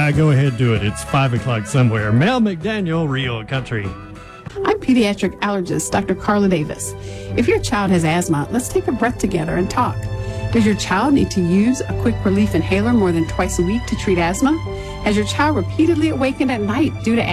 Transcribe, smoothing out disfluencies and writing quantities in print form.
Yeah, go ahead, do it. It's 5 o'clock somewhere. Mel McDaniel, Real Country. I'm pediatric allergist Dr. Carla Davis. If your child has asthma, let's take a breath together and talk. Does your child need to use a quick relief inhaler more than twice a week to treat asthma? Has your child repeatedly awakened at night due to